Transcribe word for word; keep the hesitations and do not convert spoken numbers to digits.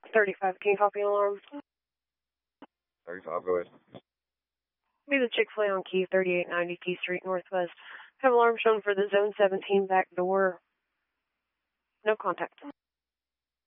thirty-five, can you copy an alarm? thirty-five, go ahead. Be the Chick-fil-A on key thirty-eight ninety P Street Northwest. Have alarm shown for the Zone seventeen back door. No contact.